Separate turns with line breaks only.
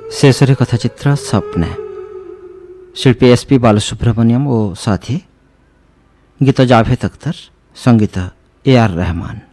ଶେଷରେ କଥାଚିତ୍ର ସ୍ୱପ୍ନ, ଶିଳ୍ପୀ SP ବାଲସୁବ୍ରମଣ୍ୟମ ଓ ସାଥୀ, ଗୀତ ଜାଭେଦ ଅଖ୍ତର, ସଙ୍ଗୀତ AR ରହମାନ।